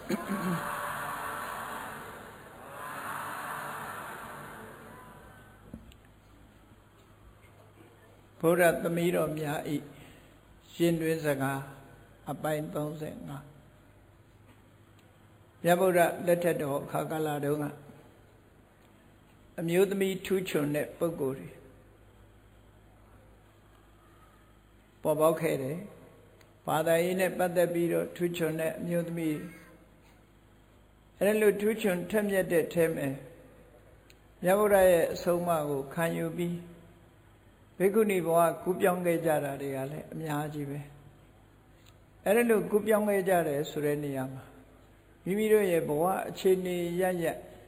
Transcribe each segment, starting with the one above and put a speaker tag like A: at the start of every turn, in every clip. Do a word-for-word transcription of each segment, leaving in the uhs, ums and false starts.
A: ဘုရားသမီးတော်များဤရှင်တွင်စကားအပိုင်းသုံးဆယ်ငါးမြတ်ဗုဒ္ဓလက်ထက်တော်အခါကာလတုန်းကအမျိုးသမီးထူးချွန်တဲ့ပုဂ္ဂိုလ်တွေပေါ်ပေါက်ခဲ့တယ်ဘာသာရေးနဲ့ပတ်သက်ပြီးတော့ထူးချွန်တဲ့အမျိုးသမီးအဲလိုထူးချွန်ထက်မြက်တဲ့ထဲမှာမြတ်ဗုဒ္ဓရဲ့အဆုံးအမကိုခံယူပြီးဘိက္ခုနီဘဝကူးပြောင်းခဲ့ကြတာတွေကလည်းအများကြီးပဲအဲလိုကူးပြောင်းခဲ့ကြတယ်ဆိုတဲ့နေရာမှာမိမိတို့ရဲ့ဘဝအခြေအနေရရ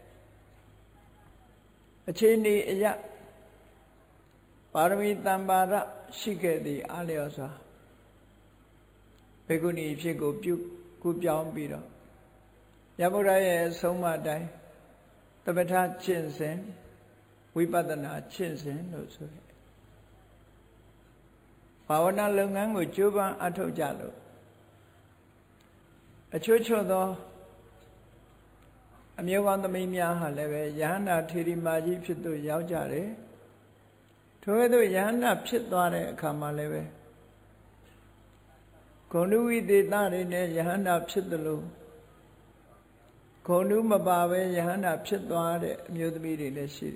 A: အခြေအနေအရပါရမီတမ္ပါရရှိခဲ့သည့်အားလျော်စွာဘိက္ခုနီဖြစ်ကိုပြုကူးပြောင်းပြီးတော့မြတ်ဗုဒ္ဓရဲ့အဆုံးအမတိုင်းတပဋ္ဌာကျင့်စဉ်ဝိပဿနာကျင့်စဉ်လို့ဆိုတယ်ဘာဝနာလုပ်ငန်းကိုကြိုးပမ်းအထောက်ကြလို့အချို့ချို့သောအမျိုးကောင်းသမီးများဟာလည်းပဲယဟန္တာထေရီမာကြီးဖြစ်သူရောက်ကြတယ်ထို့သောယဟန္တာဖြစ်သွားတဲ့အခါမှာလည်းပဲဂုဏဝိသေသတွေနဲ့ယဟန္တာဖြစ်သလိုဂုဏမပါပဲယဟန္တာဖြစ်သွားတဲ့အမျိုးသမီးတွေလည်းရှိ